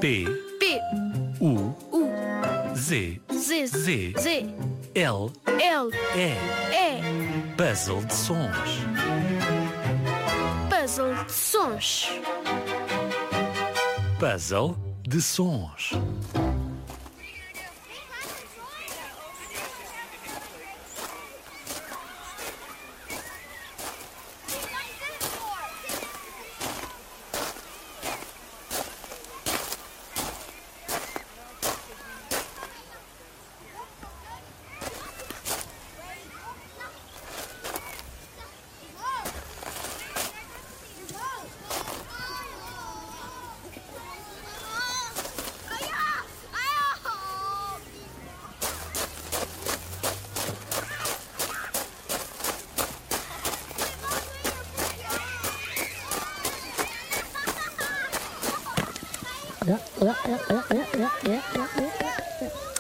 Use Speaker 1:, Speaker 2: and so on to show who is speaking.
Speaker 1: P,
Speaker 2: P,
Speaker 1: U,
Speaker 2: U,
Speaker 1: Z,
Speaker 2: Z,
Speaker 1: Z,
Speaker 2: Z,
Speaker 1: L,
Speaker 2: L,
Speaker 1: E.
Speaker 2: E.
Speaker 1: Puzzle de sons.
Speaker 2: Puzzle de sons.
Speaker 1: Puzzle de sons.
Speaker 3: Ja.